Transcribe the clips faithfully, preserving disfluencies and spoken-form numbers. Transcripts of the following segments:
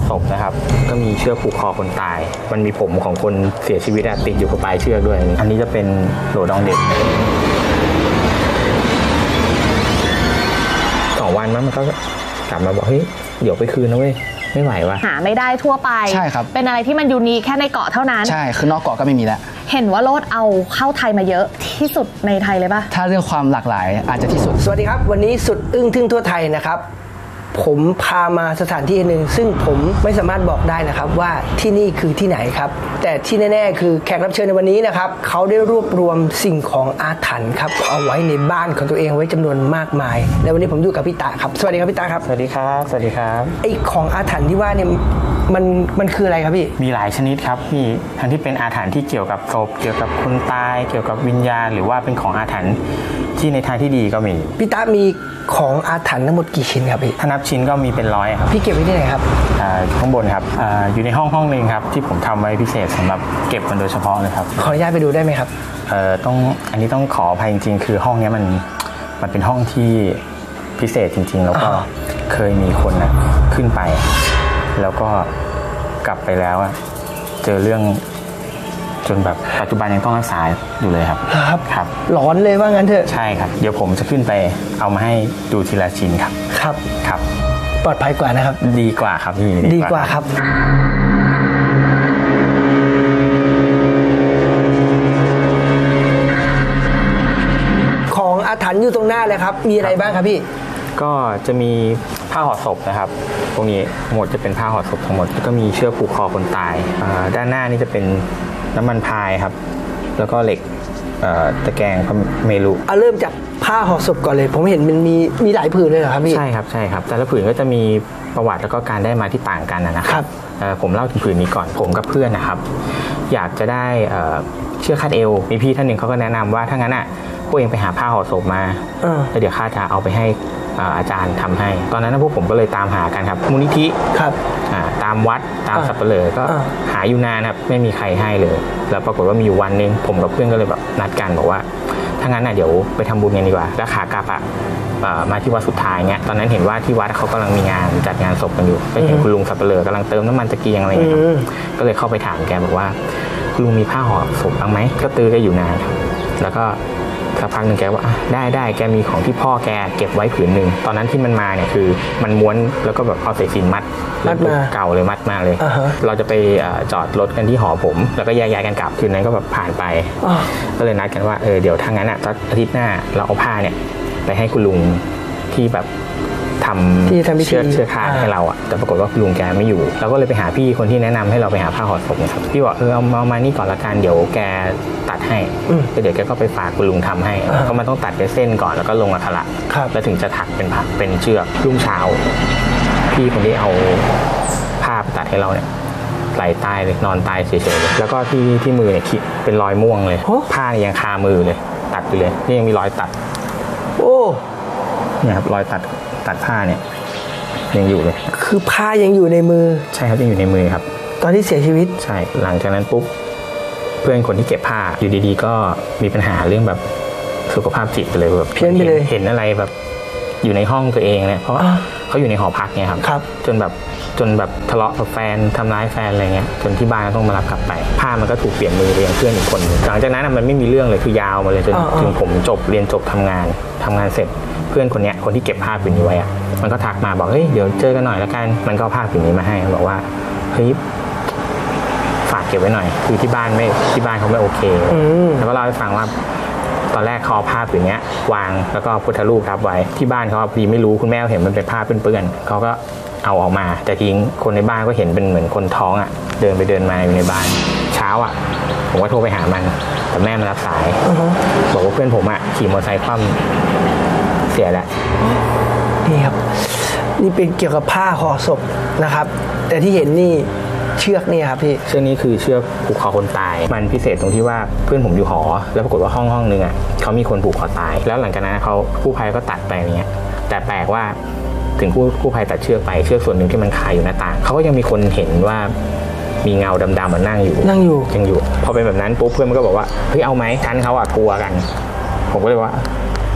ศพนะครับก็มีเชือกผูกคอคนตายมันมีผมของคนเสียชีวิตติดอยู่กับปลายเชือกด้วยอันนี้จะเป็นโหลดองเด็กสองวันมันก็กลับมาบอกเฮ้ยเดี๋ยวไปคืนนะเว้ยไม่ไหววะหาไม่ได้ทั่วไปใช่ครับเป็นอะไรที่มันยูนิคแค่ในเกาะเท่านั้นใช่คือนอกเกาะก็ไม่มีแล้วเห็นว่าโลดเอาเข้าไทยมาเยอะที่สุดในไทยเลยป่ะถ้าเรื่องความหลากหลายอาจจะที่สุดสวัสดีครับวันนี้สุดอึ้งทึ่งทั่วไทยนะครับผมพามาสถานที่หนึ่งซึ่งผมไม่สามารถบอกได้นะครับว่าที่นี่คือที่ไหนครับแต่ที่แน่ๆคือแขกรับเชิญในวันนี้นะครับเขาได้รวบรวมสิ่งของอาถรรพ์ครับเอาไว้ในบ้านของตัวเองไว้จำนวนมากมายและวันนี้ผมอยู่กับพี่ตาครับสวัสดีครับพี่ตาครับสวัสดีครับสวัสดีครับไอของอาถรรพ์ที่ว่าเนี่ยมันมันคืออะไรครับพี่มีหลายชนิดครับพี่ทั้งที่เป็นอาถรรพ์ที่เกี่ยวกับศพเกี่ยวกับคนตายเกี่ยวกับวิญญาณหรือว่าเป็นของอาถรรพ์ที่ในทางที่ดีก็มีพี่ตามีของอาถรรพ์ทั้งหมดกี่ชิ้นครับพี่ถ้านับชิ้นก็มีเป็นร้อยครับพี่เก็บไว้ที่ไหนครับข้างบนครับ อ, อยู่ในห้องห้องนึงครับที่ผมทำไว้พิเศษสำหรับเก็บมันโดยเฉพาะเลยครับขออนุญาตไปดูได้ไหมครับต้องอันนี้ต้องขออภัยจริงๆคือห้องนี้มันมันเป็นห้องที่พิเศษจริงๆแล้วก็เคยมีคนนะขึ้นไปแล้วก็กลับไปแล้วเจอเรื่องจนแบบปัจจุบันยังต้องรักษาอยู่เลยครับครับครับหลอนเลยว่างั้นเถอะใช่ครับเดี๋ยวผมจะขึ้นไปเอามาให้ดูทีละชิ้นครับครับครับปลอดภัยกว่านะครับดีกว่าครับพี่ดีกว่าครับของอาถรรพ์อยู่ตรงหน้าเลยครับมีอะไรบ้างครับพี่ก็จะมีผ้าห่อศพนะครับตรงนี้หมดจะเป็นผ้าห่อศพทั้งหมดแล้วก็มีเชือกผูกคอคนตายด้านหน้านี่จะเป็นน้ำมันพายครับแล้วก็เหล็กตะแกรงเมรุเอาเริ่มจากผ้าห่อศพก่อนเลยผมเห็นมันมีมีหลายผืนเลยเหรอครับพี่ใช่ครับใช่ครับแต่ละผืนก็จะมีประวัติแล้วก็การได้มาที่ต่างกันนะครับผมเล่าถึงผืนนี้ก่อนผมกับเพื่อนนะครับอยากจะได้เชือกคาดเอวมีพี่ท่านหนึ่งเขาก็แนะนำว่าถ้างั้นอ่ะพวกเองไปหาผ้าห่อศพมาแล้วเดี๋ยวข้าจะเอาไปให้อาจารย์ทำให้ตอนนั้นพวกผมก็เลยตามหากันครับมูลนิธิครับตามวัดตามสัปเหร่อก็หาอยู่นานครับไม่มีใครให้เลยแล้วปรากฏว่ามีอยู่วันนึงผมกับเพื่อนก็เลยแบบนัดกันบอกว่าถ้างั้นน่ะเดี๋ยวไปทำบุญกันดีกว่าแล้วขากลับอ่ะมาที่วัดสุดท้ายเงี้ยตอนนั้นเห็นว่าที่วัดเขากำลังมีงานจัดงานศพกันอยู่ไปเห็นคุณลุงสัปเหร่อกำลังเติมน้ำมันตะเกียงอะไรเงี้ยก็เลยเข้าไปถามแกบอกว่าคุณลุงมีผ้าห่อศพบ้างไหมก็ตื้อกันอยู่นานแล้วก็สักพักหนึ่งแกว่าได้ได้แกมีของที่พ่อแกเก็บไว้ผืนหนึ่งตอนนั้นที่มันมาเนี่ยคือมันม้วนแล้วก็แบบเอาใส่ฟิล์มมัดมัดมาเก่าเลยมัดมาเลย uh-huh. เราจะไปจอดรถกันที่หอผมแล้วก็แยกย้ายกันกลับคืนนั้นก็แบบผ่านไป uh. ก็เลยนัดกันว่าเออเดี๋ยวถ้างั้นอ่ะอาทิตย์หน้าเราเอาผ้าเนี่ยไปให้คุณลุงที่แบบทำเชือกเชือกคาดให้เราอ่ะแต่ปรากฏว่าลุงแกไม่อยู่เราก็เลยไปหาพี่คนที่แนะนำให้เราไปหาผ้าห่อศพครับพี่บอกเออเอามามานี่ก่อนละกันเดี๋ยวแกตัดให้เดี๋ยวแกก็ไปฝากคุณลุงทำให้เพราะมันต้องตัดเป็นเส้นก่อนแล้วก็ลงอัคระแล้วถึงจะถักเป็นผักเป็นเชือกรุ่งเช้าพี่คนที่เอาผ้าตัดให้เราเนี่ยไหลตายเลยนอนตายเฉยๆเลยแล้วก็ที่ที่มือเนี่ยเป็นรอยม่วงเลยผ้าเนี่ยยังคามือเลยตัดอยู่เลยนี่ยังมีรอยตัดโอ้เนี่ยครับรอยตัดตัดผ้าเนี่ยยังอยู่เลยคือผ้ายังอยู่ในมือใช่ครับยังอยู่ในมือครับตอนที่เสียชีวิตใช่หลังจากนั้นปุ๊บเพื่อนคนที่เก็บผ้าอยู่ดีๆก็มีปัญหาเรื่องแบบสุขภาพจิตไปเลยแบบเพี้ยนไปเลยเห็นอะไรแบบอยู่ในห้องตัวเองเนี่ยเพราะเขาอยู่ในหอพักเนี่ยครับจนแบบจนแบบทะเลาะกับแฟนทำร้ายแฟนอะไรเงี้ยจนที่บ้านต้องมารับกลับไปผ้ามันก็ถูกเปลี่ยนมือไปยังเพื่อนอีกคนหลังจากนั้นมันไม่มีเรื่องเลยคือยาวมาเลยจนถึงผมจบเรียนจบทำงานทำงานเสร็จเพื่อนคนเนี้ยคนที่เก็บผ้าผืนนี้ไว้อะมันก็ทักมาบอกเฮ้ยเดี๋ยวเจอกันหน่อยแล้วกันมันก็ผ้าผืนนี้มาให้บอกว่าเฮ้ยฝากเก็บไว้หน่อยคือที่บ้านไม่ที่บ้านเขาไม่โอเคแล้วก็เล่าให้ฟังว่าตอนแรกเขาผ้าผืนนี้วางแล้วก็พุทธรูปทับไว้ที่บ้านเขาพอดีไม่รู้คุณแม่เห็นมันเป็นผ้าเปื้อนๆเขาก็เอาออกมาแต่ทิ้งคนในบ้านก็เห็นเป็นเหมือนคนท้องอ่ะเดินไปเดินมาอยู่ในบ้านเช้าอ่ะผมก็โทรไปหามันแต่แม่มันรับสาย uh-huh. บอกว่าเพื่อนผมอ่ะขี่มอเตอร์ไซค์คว่ำเสียแล้วนี่ครับนี่เป็นเกี่ยวกับผ้าห่อศพนะครับแต่ที่เห็นนี่เชือกนี่ครับพี่เชือกนี้คือเชือกผูกคอคนตายมันพิเศษตรงที่ว่าเพื่อนผมอยู่หอแล้วปรากฏว่าห้องห้องนึงอ่ะเขามีคนผูกคอตายแล้วหลังจากนั้นเขากู้ภัยก็ตัดไปอย่างเงี้ยแต่แปลกว่าถึงกู้กู้ภัยตัดเชือกไปเชือกส่วนหนึ่งที่มันคาอยู่หน้าต่างเขาก็ยังมีคนเห็นว่ามีเงาดำๆมันนั่งอยู่นั่งอยู่ยังอยู่พอเป็นแบบนั้นปุ๊บเพื่อนมันก็บอกว่าเฮ้ยเอาไหมชั้นเขาอ่ะกลัวกันผมก็เลยว่าเอ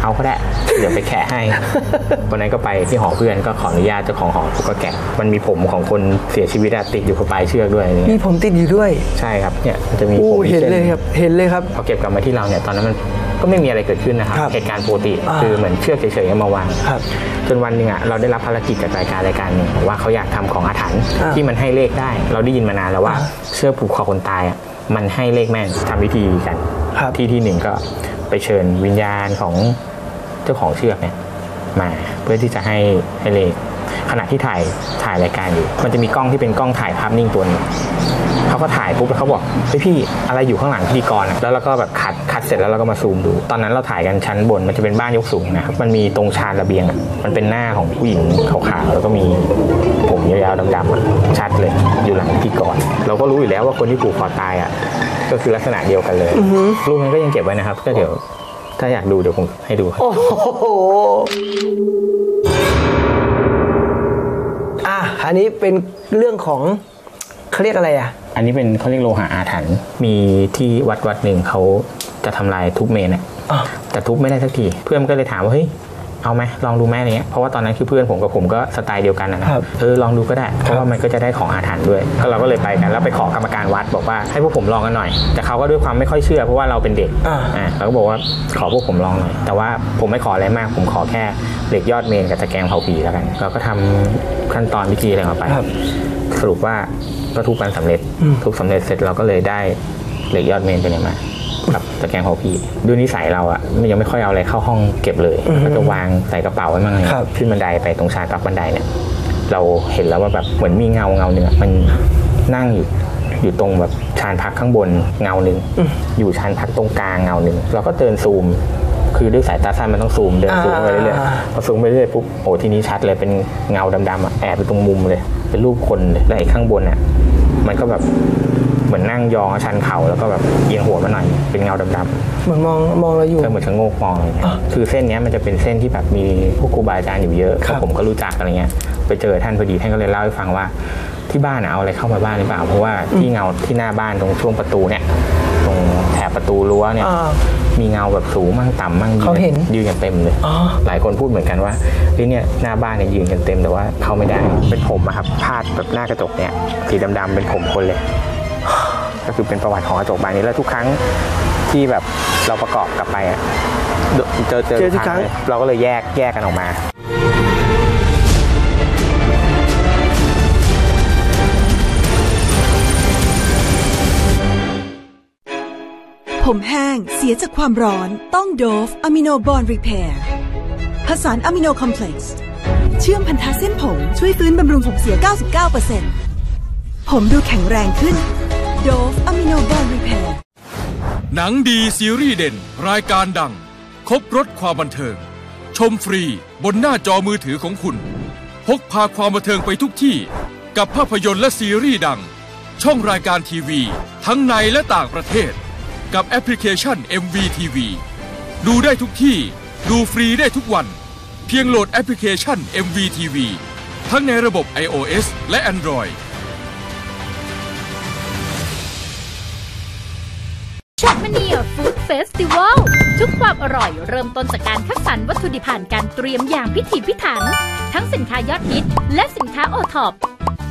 เอาก็ได้เดี๋ยวไปแกะให้ วันนั้นก็ไปที่หอเพื่อนก็ขออนุญาตเจ้าของหอก็แกะมันมีผมของคนเสียชีวิตติดอยู่กับปลายเชือกด้วยมีผมติดอยู่ด้วยใช่ครับเนี่ยมันจะมีผมเห็นเลยครับเห็นเลยครับพอเก็บกลับมาที่เราเนี่ยตอนนั้นมันก็ไม่มีอะไรเกิดขึ้นนะครับเหตุการณ์ปกติคือเหมือนเชือกเฉยๆมาวางจนวันหนึ่งอ่ะเราได้รับภารกิจจากรายการรายการหนึ่งว่าเขาอยากทำของอาถรรพ์ที่มันให้เลขได้เราได้ยินมานานแล้วว่าเชือกผูกคอคนตายอ่ะมันให้เลขแม่นทำวิธีกันที่ที่หนึ่งก็ไปเชิญวิญญาณของเจ้าของเชือกเนี่ยมาเพื่อที่จะให้ให้เลขขณะที่ถ่ายถ่ายรายการอยู่มันจะมีกล้องที่เป็นกล้องถ่ายภาพนิ่งตัวนึงเขาก็ถ่ายปุ๊บแล้วเขาบอกเฮ้ยพี่อะไรอยู่ข้างหลังพิธีกรแล้วเราก็แบบคัดคัดเสร็จแล้วเราก็มาซูมดูตอนนั้นเราถ่ายกันชั้นบนมันจะเป็นบ้านยกสูงนะครับมันมีตรงชานระเบียงมันเป็นหน้าของผู้หญิงขาวๆแล้วก็มีผมยาวๆดำๆชัดเลยอยู่หลังพิธีกรเราก็รู้อยู่แล้วว่าคนที่ผูกคอตายอ่ะก็คือลักษณะเดียวกันเลยรูปนั้นก็ยังเก็บไว้นะครับก็เดี๋ยวถ้าอยากดูเดี๋ยวผมให้ดูโอ้โหอ่ะอันนี้เป็นเรื่องของเขาเรียกอะไรอ่ะอันนี้เป็นเขาเรียกโลหะอาถรรพ์มีที่วัดวัดหนึ่งเขาจะทำลายทุบเมนอ่ะแต่ทุบไม่ได้สักทีเพื่อนก็เลยถามว่าเฮ้ยเอาไหมลองดูแม่อะไรเงี้ยเพราะว่าตอนนั้นคือเพื่อนผมกับผมก็สไตล์เดียวกันนะเออลองดูก็ได้เพราะว่ามันก็จะได้ของอาถรรพ์ด้วยก็เราก็เลยไปกันแล้วไปขอกรรมการวัดบอกว่าให้พวกผมลองกันหน่อยแต่เขาก็ด้วยความไม่ค่อยเชื่อเพราะว่าเราเป็นเด็กอ่าเราก็บอกว่าขอพวกผมลองหน่อยแต่ว่าผมไม่ขออะไรมากผมขอแค่เหล็กยอดเมนกับตะแกรงเผาผีแล้วกันเราก็ทำขั้นตอนพิธีอะไรมาไปสรุปว่าก็ทุบกันสำเร็จทุบสำเร็จเสร็จเราก็เลยได้เหล็กยอดเมนไปเนี่ยมากับตะแกรงเผาผีด้วยนิสัยเราอ่ะมันยังไม่ค่อยเอาอะไรเข้าห้องเก็บเลยก็จะวางใส่กระเป๋าไว้มั่งเลยขึ้นบันไดไปตรงชานปักบันไดเนี่ยเราเห็นแล้วว่าแบบเหมือนมีเงาเงาหนึ่งมันนั่งอยู่อยู่ตรงแบบชานพักข้างบนเงาหนึ่งอยู่ชานพักตรงกลางเงาหนึ่งเราก็เดินซูมคือด้วยสายตาสั้นมันต้องซูมเดินซูมไปเรื่อยๆพอซูมไปเรื่อยๆปุ๊บโอ้ทีนี้ชัดเลยเป็นเงาดำๆแอบไปตรงมุมเลยเป็นรูปคนเลยแล้วไอ้ข้างบนอ่ะมันก็แบบเหมือนนั่งยองชันเข่าแล้วก็แบบเอียงหัวมาหน่อยเป็นเงาดำๆเหมือนมองมองเราอยู่เหมือนชะโงกมองอะไรเงี้ยคือเส้นนี้มันจะเป็นเส้นที่แบบมีพวกครูบาอาจารย์อยู่เยอะผมก็รู้จักอะไรเงี้ยไปเจอท่านพอดีท่านก็เลยเล่าให้ฟังว่าที่บ้านเอาอะไรเข้ามาบ้านหรือเปล่าเพราะว่าที่เงาที่หน้าบ้านตรงช่วงประตูเนี่ยตรงแถบประตูรั้วเนี่ยมีเงาแบบสูงมั่งต่ำมั่งยืนกันเต็มเลยหลายคนพูดเหมือนกันว่าที่เนี่ยหน้าบ้านเนี่ยยืนกันเต็มแต่ว่าเข้าไม่ได้เป็นผมอะครับพาดแบบหน้ากระจกเนี่ยสีดำๆเป็นผมคนเลยก็คือเป็นประวัติของกระจกบานนี้แล้วทุกครั้งที่แบบเราประกอบกลับไปอ่ะเจอเจอทุกครั้งเราก็เลยแยกแยกกันออกมาผมแห้งเสียจากความร้อนต้องโดฟอะมิโนบอนรีเพร์ผสานอะมิโนคอมเพล็กซ์เชื่อมพันธะเส้นผมช่วยฟื้นบำรุงผมเสีย เก้าสิบเก้าเปอร์เซ็นต์ ผมดูแข็งแรงขึ้นโดฟอะมิโนบอนรีเพร์หนังดีซีรีส์เด่นรายการดังครบรสความบันเทิงชมฟรีบนหน้าจอมือถือของคุณพกพาความบันเทิงไปทุกที่กับภาพยนตร์และซีรีส์ดังช่องรายการทีวีทั้งในและต่างประเทศกับแอปพลิเคชัน เอ็ม วี ที วี ดูได้ทุกที่ดูฟรีได้ทุกวันเพียงโหลดแอปพลิเคชัน เอ็ม วี ที วี ทั้งในระบบ ไอ โอ เอส และ Android ช็อปมาเนียฟู้ดเฟสติวัลทุกความอร่อยเริ่มต้นจากการคัดสรรวัตถุดิบผ่านการเตรียมอย่างพิถีพิถันทั้งสินค้ายอดฮิตและสินค้าโอท็อป